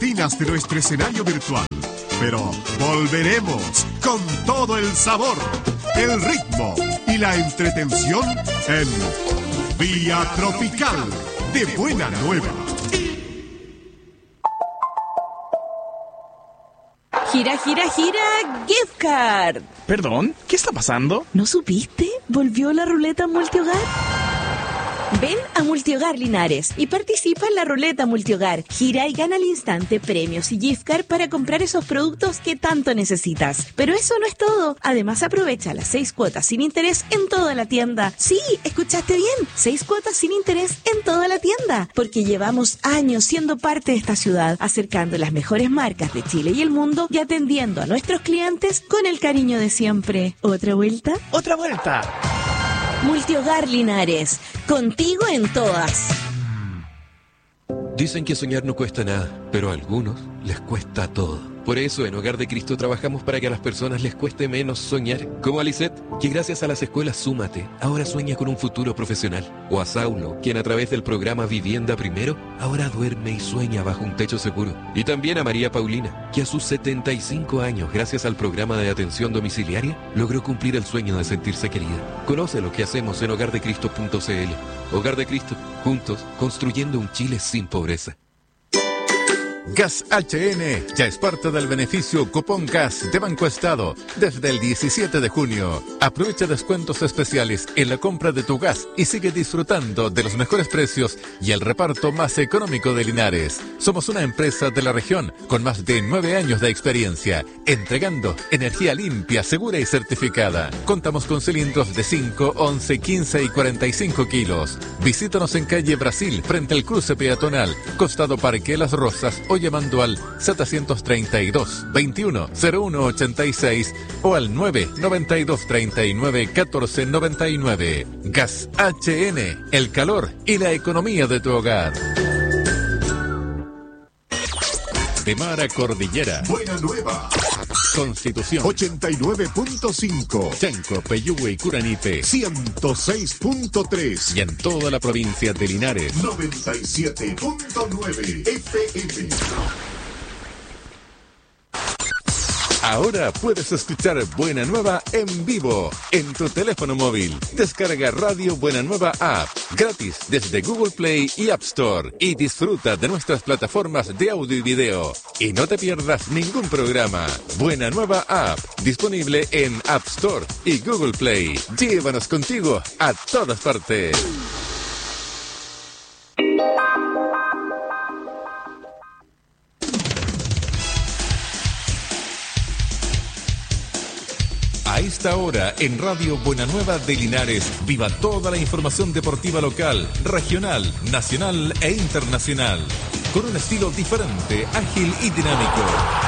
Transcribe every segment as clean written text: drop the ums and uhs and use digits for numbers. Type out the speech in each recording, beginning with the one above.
rutinas de nuestro escenario virtual. Pero volveremos con todo el sabor, el ritmo y la entretención en Vía Tropical de Buena Nueva. Gira, gira, gira, gift card. ¿Perdón? ¿Qué está pasando? ¿No supiste? ¿Volvió la ruleta multihogar? Ven a Multihogar Linares y participa en la ruleta multihogar. Gira y gana al instante premios y gift card para comprar esos productos que tanto necesitas. Pero eso no es todo. Además, aprovecha las 6 cuotas sin interés en toda la tienda. Sí, escuchaste bien. 6 cuotas sin interés en toda la tienda. Porque llevamos años siendo parte de esta ciudad, acercando las mejores marcas de Chile y el mundo y atendiendo a nuestros clientes con el cariño de siempre. ¿Otra vuelta? ¡Otra vuelta! Multihogar Linares, contigo en todas. Dicen que soñar no cuesta nada, pero a algunos les cuesta todo. Por eso en Hogar de Cristo trabajamos para que a las personas les cueste menos soñar. Como a Lisette, que gracias a las escuelas Súmate, ahora sueña con un futuro profesional. O a Saulo, quien a través del programa Vivienda Primero, ahora duerme y sueña bajo un techo seguro. Y también a María Paulina, que a sus 75 años, gracias al programa de atención domiciliaria, logró cumplir el sueño de sentirse querida. Conoce lo que hacemos en hogardecristo.cl. Hogar de Cristo, juntos, construyendo un Chile sin pobreza. Gas HN ya es parte del beneficio Cupón Gas de Banco Estado desde el 17 de junio. Aprovecha descuentos especiales en la compra de tu gas y sigue disfrutando de los mejores precios y el reparto más económico de Linares. Somos una empresa de la región con más de 9 años de experiencia, entregando energía limpia, segura y certificada. Contamos con cilindros de 5, 11, 15 y 45 kilos. Visítanos en calle Brasil, frente al cruce peatonal, costado Parque Las Rosas, o llamando al 732-21-0186 o al 992-39-1499. Gas HN, el calor y la economía de tu hogar. De mar a cordillera. Buena Nueva. Constitución 89.5. Chanco, Peyúgue y Curanipe 106.3. y en toda la provincia de Linares 97.9 FM. Ahora puedes escuchar Buena Nueva en vivo en tu teléfono móvil. Descarga Radio Buena Nueva App gratis desde Google Play y App Store y disfruta de nuestras plataformas de audio y video. Y no te pierdas ningún programa. Buena Nueva App, disponible en App Store y Google Play. Llévanos contigo a todas partes. A esta hora, en Radio Buena Nueva de Linares, viva toda la información deportiva local, regional, nacional e internacional. Con un estilo diferente, ágil y dinámico.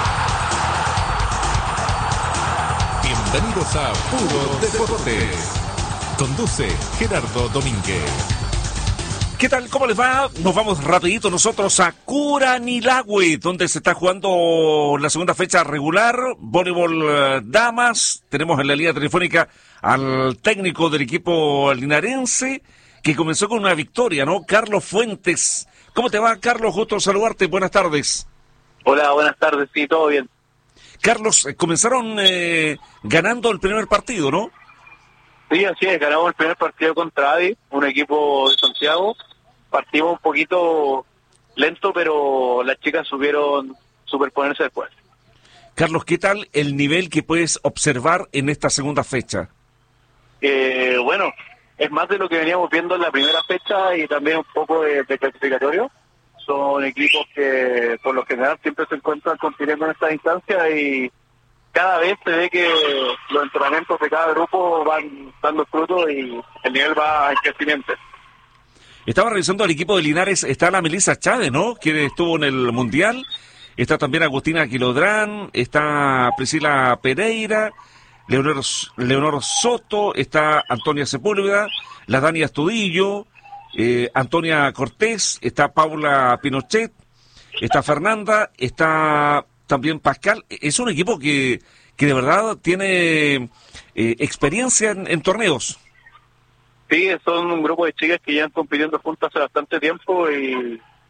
Bienvenidos a Puro Deportes. Conduce Gerardo Domínguez. ¿Qué tal? ¿Cómo les va? Nos vamos rapidito nosotros a Curanilahue, donde se está jugando la segunda fecha regular, voleibol damas. Tenemos en la línea telefónica al técnico del equipo linarense, que comenzó con una victoria, ¿no? Carlos Fuentes. ¿Cómo te va, Carlos? Gusto saludarte. Buenas tardes. Hola, buenas tardes. Sí, todo bien. Carlos, comenzaron ganando el primer partido, ¿no? Sí, así es. Ganamos el primer partido contra Adi, un equipo de Santiago. Partimos un poquito lento, pero las chicas supieron superponerse después. Carlos, ¿qué tal el nivel que puedes observar en esta segunda fecha? Bueno, es más de lo que veníamos viendo en la primera fecha y también un poco de clasificatorio. Son equipos que por lo general siempre se encuentran compitiendo en esta instancia y cada vez se ve que los entrenamientos de cada grupo van dando fruto y el nivel va en crecimiento. Estaba revisando el equipo de Linares, está la Melissa Chávez, ¿no? Que estuvo en el Mundial. Está también Agustina Quilodrán, está Priscila Pereira, Leonor Soto, está Antonia Sepúlveda, la Dani Astudillo, Antonia Cortés, está Paula Pinochet, está Fernanda, está también Pascal. Es un equipo que de verdad tiene experiencia en torneos. Sí, son un grupo de chicas que llevan compitiendo juntas hace bastante tiempo y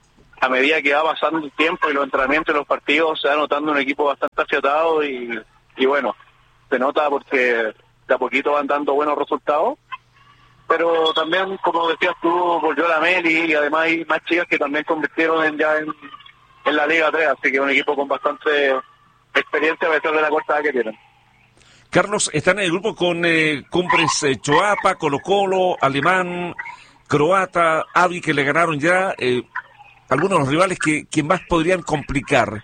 a medida que va pasando el tiempo y los entrenamientos y los partidos, se va notando un equipo bastante afiatado y bueno, se nota porque de a poquito van dando buenos resultados. Pero también, como decías tú, volvió la Meli y además hay más chicas que también convirtieron en la Liga 3, así que un equipo con bastante experiencia a pesar de la corta edad que tienen. Carlos, están en el grupo con Cumbres Choapa, Colo Colo, Alemán, Croata, Avi, que le ganaron ya algunos de los rivales que más podrían complicar.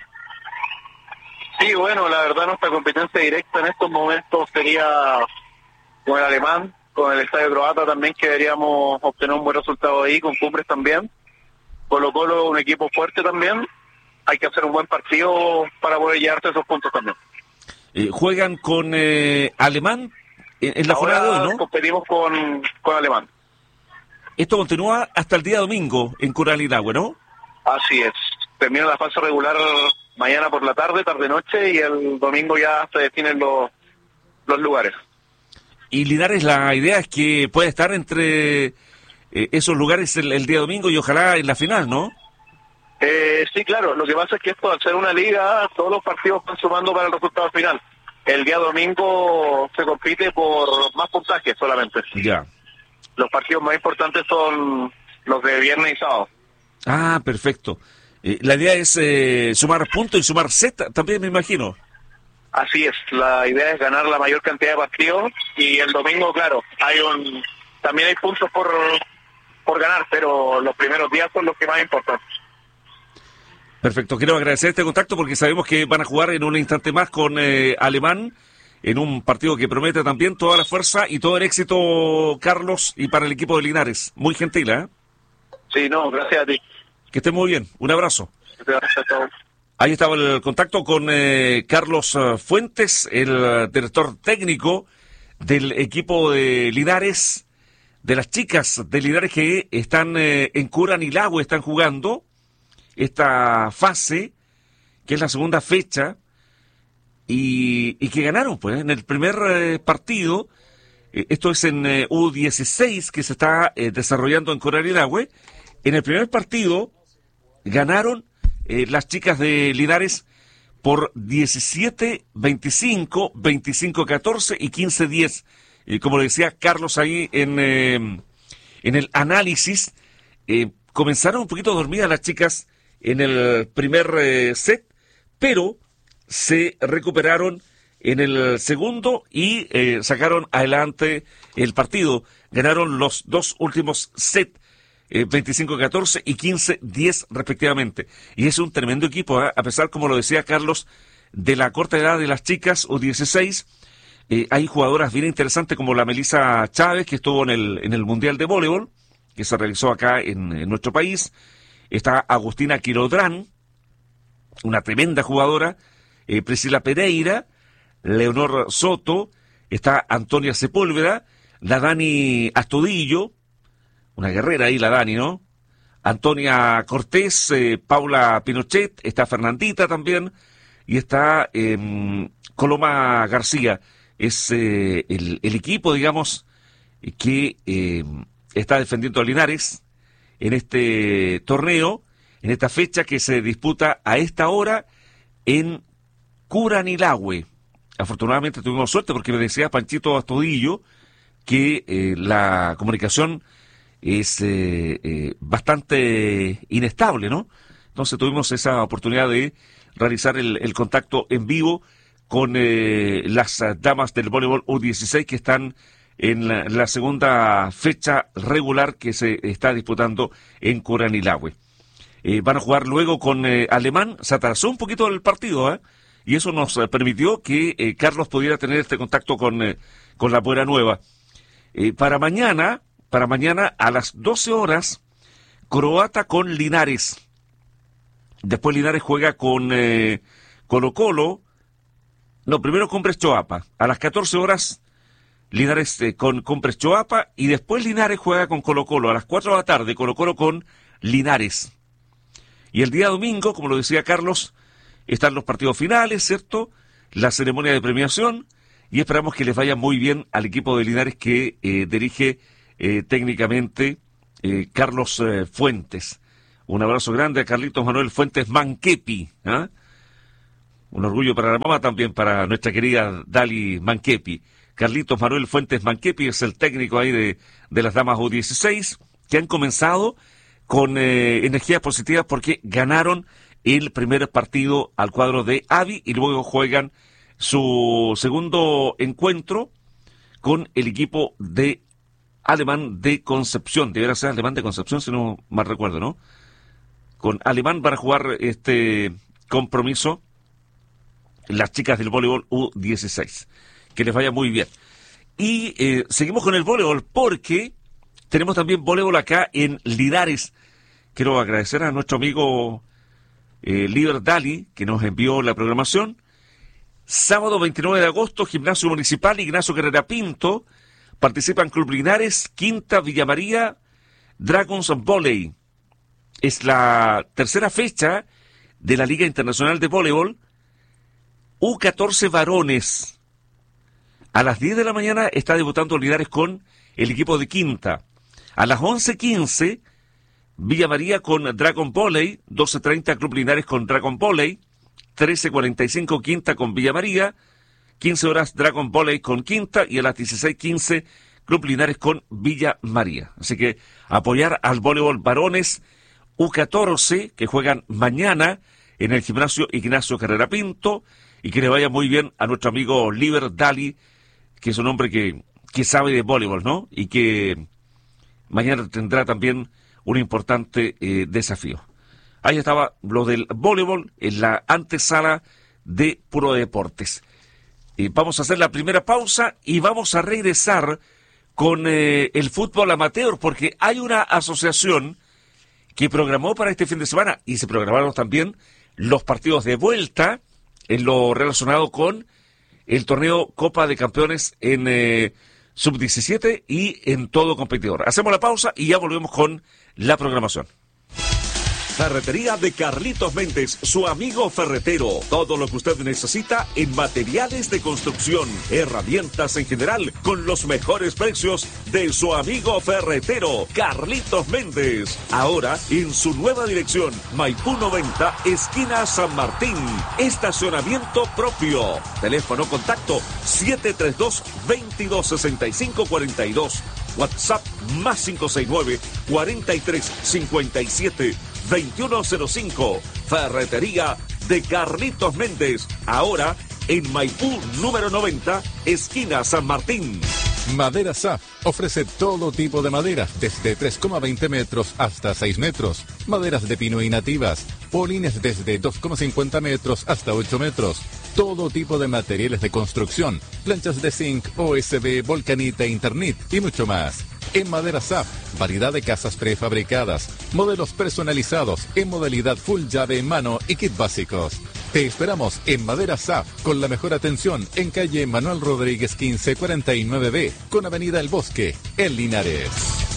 Sí, bueno, la verdad nuestra competencia directa en estos momentos sería con el Alemán, con el Estadio Croata también, que deberíamos obtener un buen resultado ahí, con Cumbres también. Colo Colo, un equipo fuerte también. Hay que hacer un buen partido para poder llevarte esos puntos también. Juegan con Alemán en la jornada de hoy, ¿no? Competimos con Alemán. Esto continúa hasta el día domingo en Curanilahue, ¿no? Así es. Termina la fase regular mañana por la tarde-noche, y el domingo ya se definen los lugares. Y Linares, la idea es que pueda estar entre esos lugares el día domingo y ojalá en la final, ¿no? Sí, claro. Lo que pasa es que esto, al ser una liga, todos los partidos van sumando para el resultado final. El día domingo se compite por más puntajes solamente. Ya. Los partidos más importantes son los de viernes y sábado. Ah, perfecto. La idea es sumar puntos y sumar set también, me imagino. Así es. La idea es ganar la mayor cantidad de partidos, y el domingo, claro, también hay puntos por ganar, pero los primeros días son los que más importan. Perfecto, quiero agradecer este contacto porque sabemos que van a jugar en un instante más con Alemán en un partido que promete también toda la fuerza y todo el éxito, Carlos, y para el equipo de Linares. Muy gentil, ¿eh? Sí, no, gracias a ti. Que estés muy bien, un abrazo. Gracias a todos. Ahí estaba el contacto con Carlos Fuentes, el director técnico del equipo de Linares, de las chicas de Linares que están en Curanilahue, están jugando esta fase, que es la segunda fecha, y que ganaron pues en el primer partido. Esto es en U16 que se está desarrollando en Curanilahue. En el primer partido ganaron las chicas de Linares por 17-25, 25-14 y 15-10. Como le decía Carlos ahí en el análisis, comenzaron un poquito dormidas las chicas en el primer set, pero se recuperaron en el segundo y sacaron adelante el partido. Ganaron los dos últimos sets, 25-14 y 15-10 respectivamente. Y es un tremendo equipo, ¿eh? A pesar, como lo decía Carlos, de la corta edad de las chicas U16, hay jugadoras bien interesantes como la Melissa Chávez, que estuvo en el Mundial de Voleibol, que se realizó acá en nuestro país. Está Agustina Quilodrán, una tremenda jugadora, Priscila Pereira, Leonor Soto, está Antonia Sepúlveda, la Dani Astudillo, una guerrera ahí la Dani, ¿no? Antonia Cortés, Paula Pinochet, está Fernandita también, y está Coloma García. Es el equipo, digamos, que está defendiendo a Linares en este torneo, en esta fecha que se disputa a esta hora en Curanilahue. Afortunadamente tuvimos suerte porque me decía Panchito Astudillo que la comunicación es bastante inestable, ¿no? Entonces tuvimos esa oportunidad de realizar el contacto en vivo con las damas del voleibol U16 que están en la segunda fecha regular que se está disputando en Curanilahue. Van a jugar luego con Alemán. Se atrasó un poquito el partido, ¿eh? Y eso nos permitió que Carlos pudiera tener este contacto con la Buena Nueva. Para mañana a las 12 horas, Croata con Linares. Después Linares juega con Colo Colo. No, primero Cumbres Choapa. A las 14 horas, Linares con Cumbres Choapa. Y después Linares juega con Colo Colo. A las 4 de la tarde, Colo Colo con Linares. Y el día domingo, como lo decía Carlos, están los partidos finales, ¿cierto? La ceremonia de premiación. Y esperamos que les vaya muy bien al equipo de Linares que dirige técnicamente Carlos Fuentes. Un abrazo grande a Carlitos Manuel Fuentes Manquepi. Un orgullo para la mamá, también para nuestra querida Dali Manquepi. Carlitos Manuel Fuentes Manquepi es el técnico ahí de las damas U16, que han comenzado con energías positivas porque ganaron el primer partido al cuadro de Avi y luego juegan su segundo encuentro con el equipo de Alemán de Concepción. Debería ser Alemán de Concepción, si no mal recuerdo, ¿no? Con Alemán para jugar este compromiso las chicas del voleibol U16. Que les vaya muy bien. Y seguimos con el voleibol porque tenemos también voleibol acá en Linares. Quiero agradecer a nuestro amigo Líder Dali, que nos envió la programación. Sábado 29 de agosto, Gimnasio Municipal Ignacio Carrera Pinto. Participan Club Linares, Quinta, Villa María, Dragons Volley. Es la tercera fecha de la Liga Internacional de Voleibol. U14 varones. A las 10 de la mañana está debutando Linares con el equipo de Quinta. A las 11:15, Villa María con Dragon Volley. 12:30, Club Linares con Dragon Volley. 13:45, Quinta con Villa María. 15 horas, Dragon Volley con Quinta. Y a las 16:15, Club Linares con Villa María. Así que apoyar al voleibol varones U14, que juegan mañana en el gimnasio Ignacio Carrera Pinto. Y que le vaya muy bien a nuestro amigo Liber Dali, que es un hombre que sabe de voleibol, ¿no? Y que mañana tendrá también un importante desafío. Ahí estaba lo del voleibol en la antesala de Puro Deportes. Vamos a hacer la primera pausa y vamos a regresar con el fútbol amateur, porque hay una asociación que programó para este fin de semana y se programaron también los partidos de vuelta en lo relacionado con el torneo Copa de Campeones en Sub-17 y en todo competidor. Hacemos la pausa y ya volvemos con la programación. Ferretería de Carlitos Méndez, su amigo ferretero. Todo lo que usted necesita en materiales de construcción, herramientas en general, con los mejores precios de su amigo ferretero, Carlitos Méndez. Ahora en su nueva dirección, Maipú 90, esquina San Martín. Estacionamiento propio. Teléfono contacto 732-2265-42. WhatsApp más 569-4357-2105. Ferretería de Carlitos Méndez. Ahora en Maipú número 90, esquina San Martín. Madera SAF ofrece todo tipo de maderas, desde 3,20 metros hasta 6 metros. Maderas de pino y nativas. Polines desde 2,50 metros hasta 8 metros. Todo tipo de materiales de construcción. Planchas de zinc, OSB, volcanita, Internet y mucho más. En Madera SAF, variedad de casas prefabricadas, modelos personalizados en modalidad full llave en mano y kit básicos. Te esperamos en Madera SAF con la mejor atención en calle Manuel Rodríguez 1549B con avenida El Bosque, en Linares.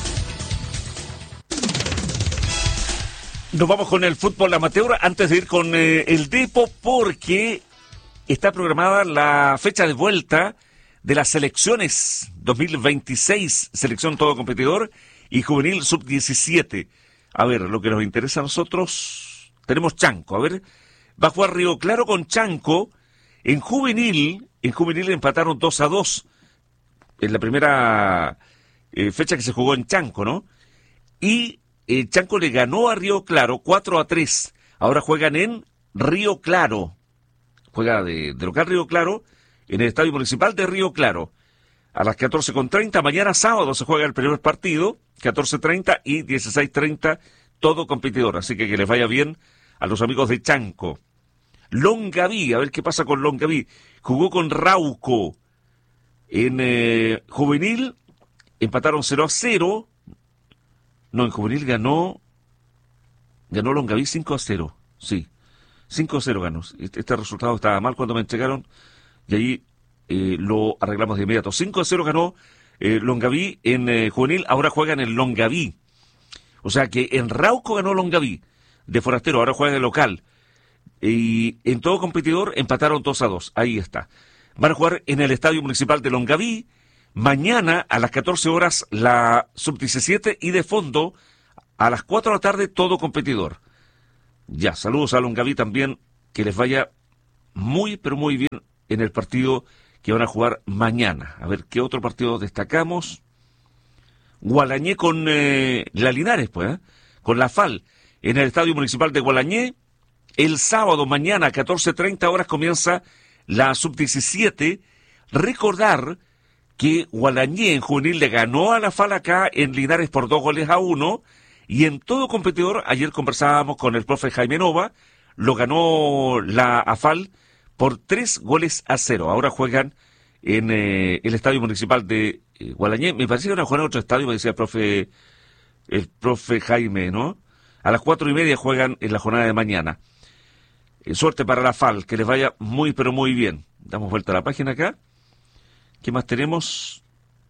Nos vamos con el fútbol amateur antes de ir con el Depo, porque está programada la fecha de vuelta de las selecciones 2026, selección todo competidor y juvenil sub-17. A ver, lo que nos interesa a nosotros, tenemos Chanco, a ver, va a jugar Río Claro con Chanco. En juvenil empataron 2-2 en la primera fecha que se jugó en Chanco, ¿no? Y Chanco le ganó a Río Claro 4-3. Ahora juegan en Río Claro. Juega de local Río Claro en el Estadio Municipal de Río Claro. A las 14:30, mañana sábado se juega el primer partido, 14:30 y 16:30, todo competidor. Así que les vaya bien a los amigos de Chanco. Longaví, a ver qué pasa con Longaví. Jugó con Rauco. En juvenil empataron 0-0. No, en juvenil ganó Longaví 5-0. Sí, 5-0 ganó. Este resultado estaba mal cuando me entregaron y ahí lo arreglamos de inmediato. 5-0 ganó Longaví en juvenil, ahora juegan en Longaví. O sea que en Rauco ganó Longaví de forastero, ahora juega de local. Y en todo competidor empataron 2-2. Ahí está. Van a jugar en el Estadio Municipal de Longaví. Mañana a las 14 horas la sub-17 y de fondo a las 4 de la tarde, todo competidor. Ya, saludos a Longaví también, que les vaya muy, pero muy bien en el partido que van a jugar mañana. A ver, ¿qué otro partido destacamos? Gualañé con la Linares, pues, con la FAL, en el Estadio Municipal de Gualañé. El sábado, mañana, a 14:30 horas, comienza la Sub-17. Recordar que Gualañé en juvenil le ganó a la FAL acá en Linares por 2-1, y en todo competidor, ayer conversábamos con el profe Jaime Nova, lo ganó la AFAL por 3-0. Ahora juegan en el Estadio Municipal de Gualañé. Me parece que van a jugar en otro estadio, me decía el profe Jaime, ¿no? A las 4:30 juegan en la jornada de mañana. Suerte para la AFAL, que les vaya muy, pero muy bien. Damos vuelta a la página acá. ¿Qué más tenemos?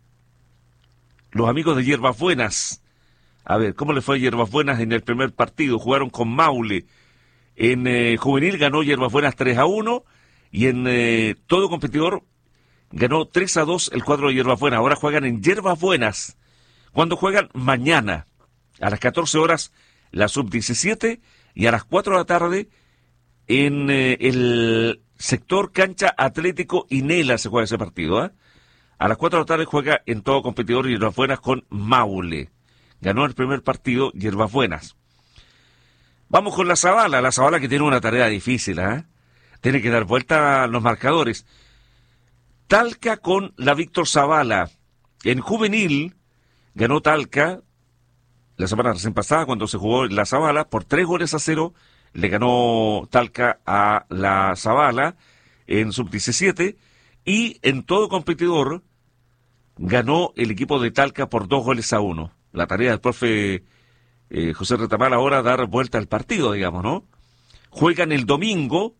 Los amigos de Hierbas Buenas. A ver, ¿cómo le fue a Hierbas Buenas en el primer partido? Jugaron con Maule. En juvenil ganó Hierbas Buenas 3-1, y en todo competidor ganó 3-2 el cuadro de Hierbas Buenas. Ahora juegan en Hierbas Buenas. ¿Cuándo juegan? Mañana, a las 14 horas, la Sub-17, y a las 4 de la tarde en el sector cancha Atlético Inela se juega ese partido. A las 4 de la tarde juega en todo competidor Hierbas Buenas con Maule. Ganó el primer partido Hierbas Buenas. Vamos con la Zavala que tiene una tarea difícil, Tiene que dar vuelta a los marcadores. Talca con la Víctor Zavala. En juvenil ganó Talca la semana recién pasada cuando se jugó la Zavala por 3-0. Le ganó Talca a la Zavala en Sub-17, y en todo competidor ganó el equipo de Talca por 2-1. La tarea del profe José Retamal ahora dar vuelta al partido, digamos, ¿no? Juegan el domingo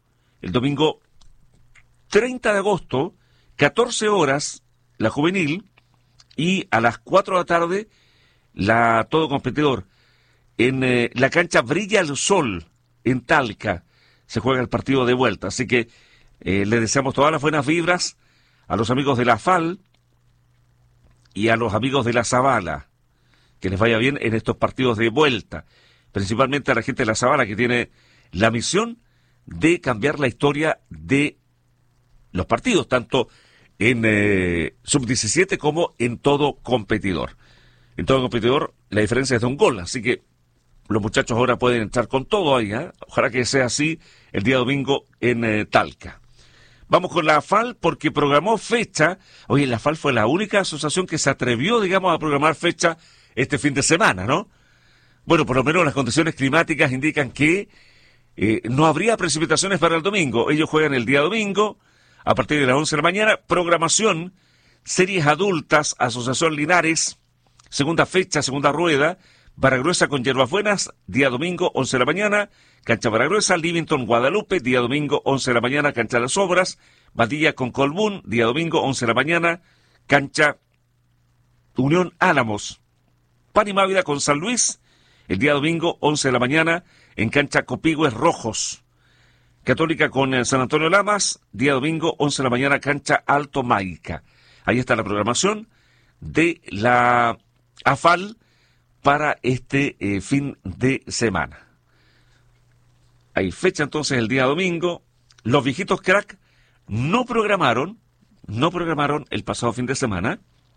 30 de agosto, 14 horas, la juvenil, y a las 4 de la tarde, la todo competidor. En la cancha Brilla el Sol, en Talca, se juega el partido de vuelta. Así que le deseamos todas las buenas vibras a los amigos de la FAL y a los amigos de la Zavala. Que les vaya bien en estos partidos de vuelta. Principalmente a la gente de la Zavala, que tiene la misión de cambiar la historia de los partidos, tanto en Sub-17 como en todo competidor. En todo competidor la diferencia es de un gol, así que los muchachos ahora pueden entrar con todo ahí. Ojalá que sea así el día domingo en Talca. Vamos con la AFAL porque programó fecha. Oye, la AFAL fue la única asociación que se atrevió, digamos, a programar fecha este fin de semana, ¿no? Bueno, por lo menos las condiciones climáticas indican que no habría precipitaciones para el domingo. Ellos juegan el día domingo a partir de las 11 de la mañana. Programación, series adultas, Asociación Linares, segunda fecha, segunda rueda, Baragruesa con Hierbas Buenas, día domingo, 11 de la mañana, cancha Baragruesa, Livington, Guadalupe, día domingo, 11 de la mañana, cancha Las Obras, Badilla con Colbún, día domingo, 11 de la mañana, cancha Unión Álamos, Pan y Mávida con San Luis, el día domingo, 11 de la mañana, en cancha Copigües Rojos. Católica con San Antonio Lamas, día domingo, 11 de la mañana, cancha Alto Maica. Ahí está la programación de la AFAL para este fin de semana. Hay fecha entonces el día domingo. Los viejitos crack no programaron el pasado fin de semana,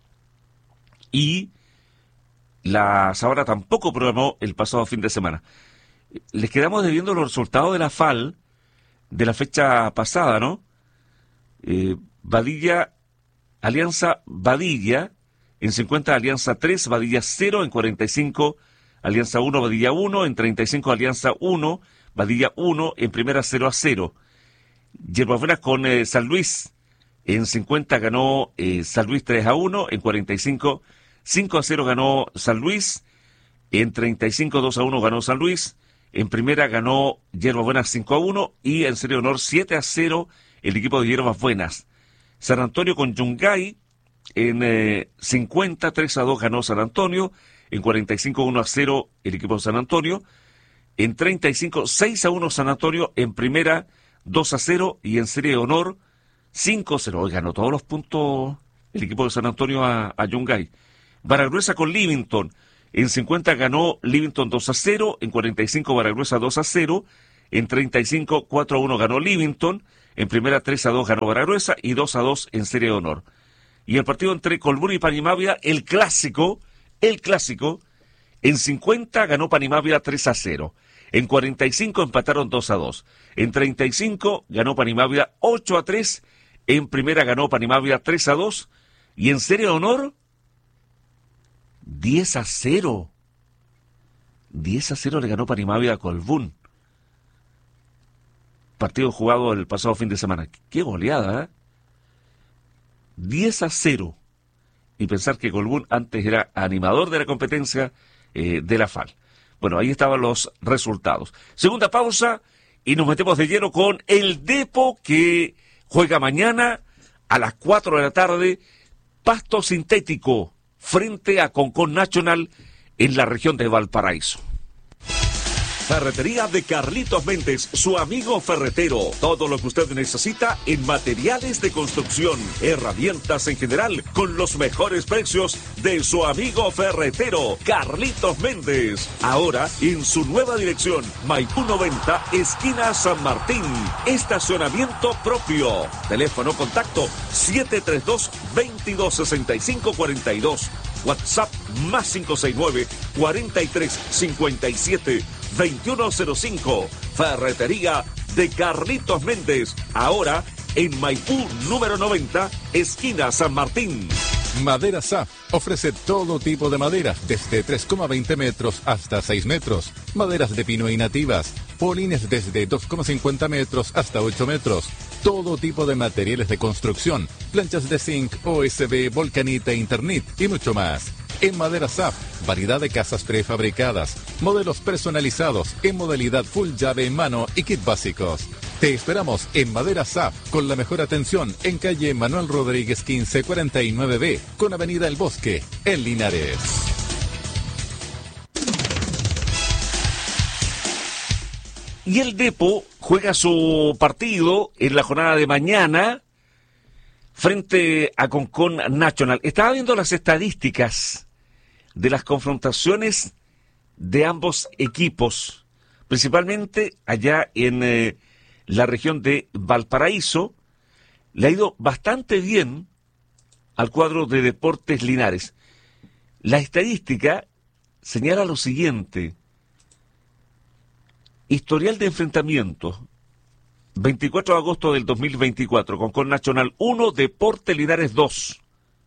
y la Zavala tampoco programó el pasado fin de semana. Les quedamos debiendo los resultados de la FAL de la fecha pasada, ¿no? Alianza Badilla, en 50 Alianza 3, Badilla 0, en 45 Alianza 1, Badilla 1, en 35 Alianza 1, Badilla 1, en primera 0-0. Hierbas Buenas con San Luis, en 50 ganó San Luis 3-1, en 45 5-0 ganó San Luis, en 35 2-1 ganó San Luis, en primera ganó Hierbas Buenas 5-1, y en Serie Honor 7-0 el equipo de Hierbas Buenas. San Antonio con Yungay, en 50 3-2 ganó San Antonio, en 45 1-0 el equipo de San Antonio, en 35 6-1 San Antonio, en primera 2-0, y en Serie Honor 5-0. Hoy ganó todos los puntos el equipo de San Antonio a Yungay. Baragruesa con Livington, En 50 ganó Livingston 2-0, en 45 Baragruesa 2-0, en 35 4-1 ganó Livingston, en primera 3-2 ganó Baragruesa y 2-2 en serie de honor. Y el partido entre Colbún y Panimávida, el clásico, en 50 ganó Panimávida 3-0. En 45 empataron 2-2. En 35 ganó Panimávida 8-3. En primera ganó Panimávida 3-2. Y en serie de honor, 10-0. 10-0 le ganó Panimávida a Colbún. Partido jugado el pasado fin de semana. ¡Qué goleada! ¿Eh? 10-0. Y pensar que Colbún antes era animador de la competencia de la FAL. Bueno, ahí estaban los resultados. Segunda pausa y nos metemos de lleno con el Depo, que juega mañana a las 4 de la tarde, pasto sintético, frente a Concón Nacional en la región de Valparaíso. Ferretería de Carlitos Méndez, su amigo ferretero. Todo lo que usted necesita en materiales de construcción, herramientas en general, con los mejores precios de su amigo ferretero, Carlitos Méndez. Ahora en su nueva dirección, Maipú 90, esquina San Martín. Estacionamiento propio. Teléfono contacto 732-2265-42. WhatsApp más 569-4357-2105. Ferretería de Carlitos Méndez. Ahora en Maipú número 90, esquina San Martín. Madera SAF ofrece todo tipo de maderas, desde 3,20 metros hasta 6 metros. Maderas de pino y nativas. Polines desde 2,50 metros hasta 8 metros. Todo tipo de materiales de construcción. Planchas de zinc, OSB, volcanita, Internet y mucho más. En Madera SAF, variedad de casas prefabricadas, modelos personalizados en modalidad full llave en mano y kit básicos. Te esperamos en Madera SAF con la mejor atención en calle Manuel Rodríguez 1549B con avenida El Bosque, en Linares. Y el Depo juega su partido en la jornada de mañana frente a Concón Nacional. Estaba viendo las estadísticas de las confrontaciones de ambos equipos, principalmente allá en la región de Valparaíso. Le ha ido bastante bien al cuadro de Deportes Linares. La estadística señala lo siguiente: historial de enfrentamientos, 24 de agosto del 2024, Concón Nacional 1, Deportes Linares 2.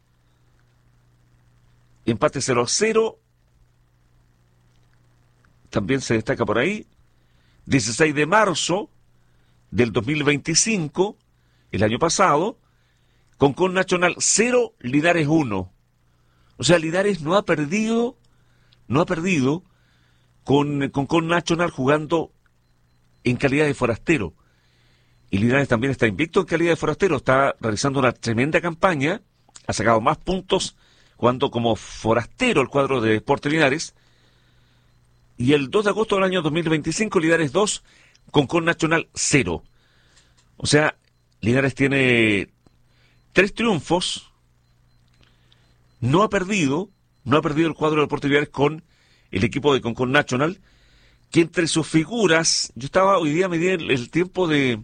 Empate 0-0. También se destaca por ahí. 16 de marzo del 2025, el año pasado, Concón Nacional 0, Linares 1. O sea, Linares no ha perdido con Concón Nacional jugando en calidad de forastero. Y Linares también está invicto en calidad de forastero, está realizando una tremenda campaña, ha sacado más puntos jugando como forastero el cuadro de Deportes Linares. Y el 2 de agosto del año 2025, Linares 2, Concón Nacional 0. O sea, Linares tiene 3 triunfos, no ha perdido el cuadro de Deportes Linares con el equipo de Concón Nacional, que entre sus figuras, yo estaba hoy día, me di el tiempo de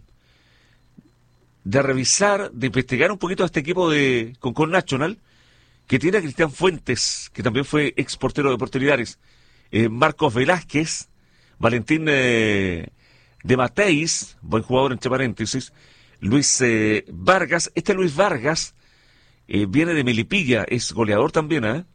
revisar, de investigar un poquito a este equipo de Concón Nacional, que tiene a Cristian Fuentes, que también fue ex portero de Deportes Linares, Marcos Velázquez, Valentín de Mateis, buen jugador entre paréntesis, Luis Vargas. Este Luis Vargas viene de Melipilla, es goleador también,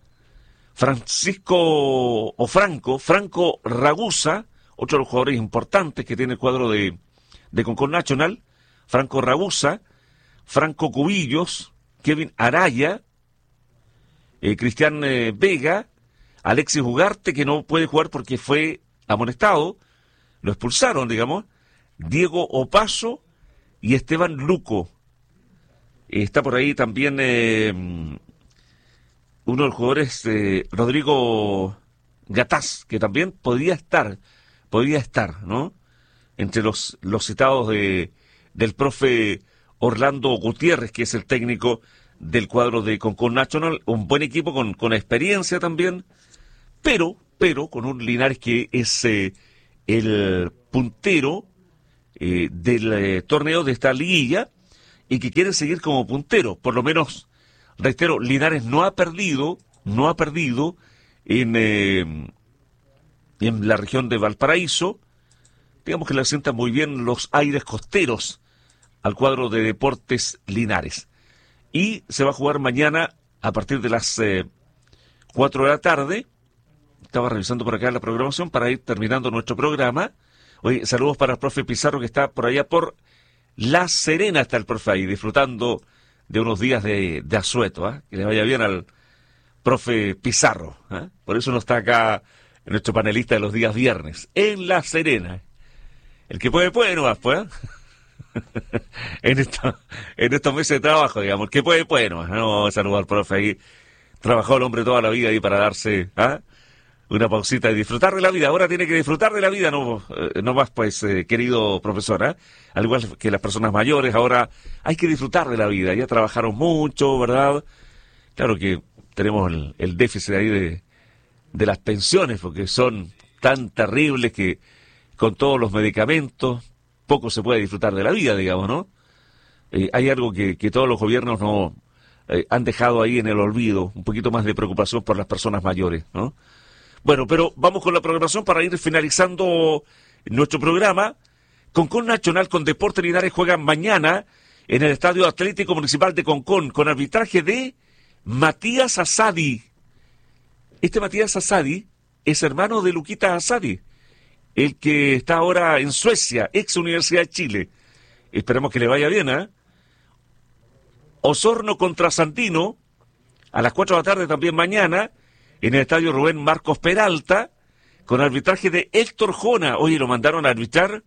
Franco Ragusa, otro de los jugadores importantes que tiene el cuadro de Concón Nacional, Franco Ragusa, Franco Cubillos, Kevin Araya, Cristian Vega, Alexis Ugarte, que no puede jugar porque fue amonestado, lo expulsaron, digamos, Diego Opaso y Esteban Luco. Está por ahí también uno de los jugadores, Rodrigo Gataz, que también podía estar, ¿no? Entre los citados del profe Orlando Gutiérrez, que es el técnico del cuadro de Concón Nacional, un buen equipo con experiencia también, pero con un Linares que es el puntero del torneo de esta liguilla y que quiere seguir como puntero. Por lo menos, reitero, Linares no ha perdido en la región de Valparaíso. Digamos que le sientan muy bien los aires costeros al cuadro de Deportes Linares. Y se va a jugar mañana a partir de las 4 de la tarde. Estaba revisando por acá la programación para ir terminando nuestro programa. Oye, saludos para el profe Pizarro, que está por allá por La Serena, está el profe ahí, disfrutando de unos días de asueto. Que le vaya bien al profe Pizarro. Por eso no está acá nuestro panelista de los días viernes, en La Serena. El que puede nomás, pues. en estos meses de trabajo, digamos. El que puede nomás. No, saludos al profe ahí. Trabajó el hombre toda la vida ahí para darse una pausita y disfrutar de la vida. Ahora tiene que disfrutar de la vida, no más, pues, querido profesor. Al igual que las personas mayores, ahora hay que disfrutar de la vida. Ya trabajaron mucho, ¿verdad? Claro que tenemos el déficit ahí de las pensiones, porque son tan terribles que con todos los medicamentos poco se puede disfrutar de la vida, digamos, ¿no? Hay algo que todos los gobiernos no han dejado ahí en el olvido, un poquito más de preocupación por las personas mayores, ¿no? Bueno, pero vamos con la programación para ir finalizando nuestro programa. Concón Nacional con Deportes Linares juegan mañana en el Estadio Atlético Municipal de Concón con arbitraje de Matías Asadi. Este Matías Asadi es hermano de Luquita Asadi, el que está ahora en Suecia, ex Universidad de Chile. Esperemos que le vaya bien, Osorno contra Sandino, a las 4 de la tarde también mañana, en el Estadio Rubén Marcos Peralta, con arbitraje de Héctor Jona. Oye, lo mandaron a arbitrar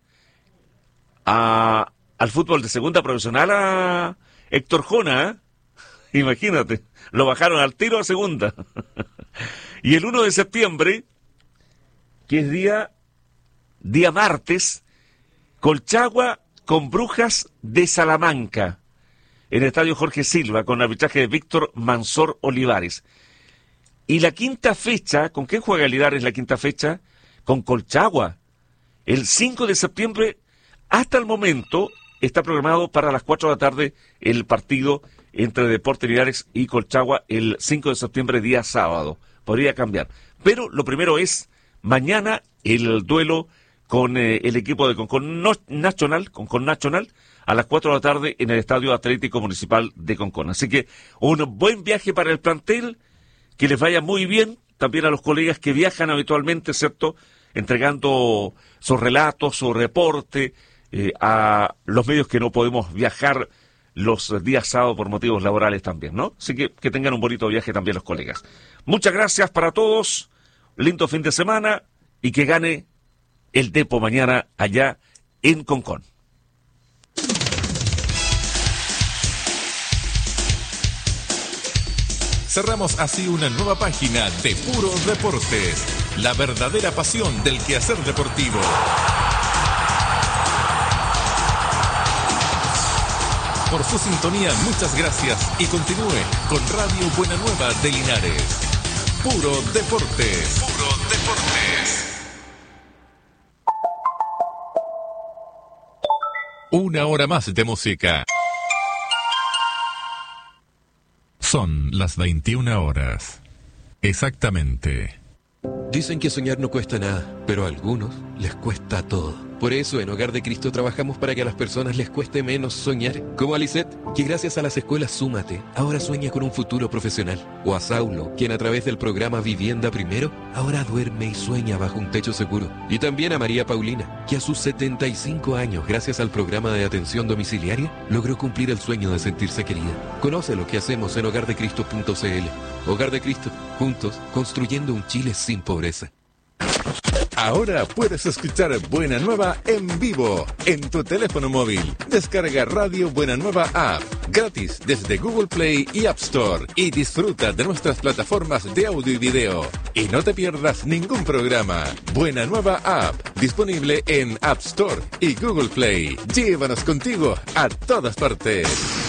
al fútbol de segunda profesional a Héctor Jona, Imagínate, lo bajaron al tiro a segunda. Y el 1 de septiembre, que es día martes, Colchagua con Brujas de Salamanca, en el Estadio Jorge Silva, con arbitraje de Víctor Mansor Olivares. Y la quinta fecha, ¿con quién juega Linares la quinta fecha? Con Colchagua. El 5 de septiembre, hasta el momento, está programado para las 4 de la tarde el partido entre Deportes Linares y Colchagua el 5 de septiembre, día sábado. Podría cambiar. Pero lo primero es mañana el duelo con el equipo de Concón Nacional, a las 4 de la tarde en el Estadio Atlético Municipal de Concón. Así que un buen viaje para el plantel, que les vaya muy bien, también a los colegas que viajan habitualmente, ¿cierto?, entregando sus relatos, su reporte, a los medios que no podemos viajar los días sábados por motivos laborales también, ¿no? Así que tengan un bonito viaje también los colegas. Muchas gracias para todos, lindo fin de semana y que gane el Depo mañana allá en Concón. Cerramos así una nueva página de Puro Deportes, la verdadera pasión del quehacer deportivo. Por su sintonía, muchas gracias y continúe con Radio Buena Nueva de Linares. Puro Deportes. Puro Deportes. Una hora más de música. Son las 21 horas. Exactamente. Dicen que soñar no cuesta nada, pero a algunos les cuesta todo. Por eso en Hogar de Cristo trabajamos para que a las personas les cueste menos soñar. Como a Lisette, que gracias a las escuelas Súmate, ahora sueña con un futuro profesional. O a Saulo, quien a través del programa Vivienda Primero, ahora duerme y sueña bajo un techo seguro. Y también a María Paulina, que a sus 75 años, gracias al programa de atención domiciliaria, logró cumplir el sueño de sentirse querida. Conoce lo que hacemos en hogardecristo.cl. Hogar de Cristo, juntos, construyendo un Chile sin pobreza. Ahora puedes escuchar Buena Nueva en vivo en tu teléfono móvil. Descarga Radio Buena Nueva App gratis desde Google Play y App Store y disfruta de nuestras plataformas de audio y video. Y no te pierdas ningún programa. Buena Nueva App, disponible en App Store y Google Play. Llévanos contigo a todas partes.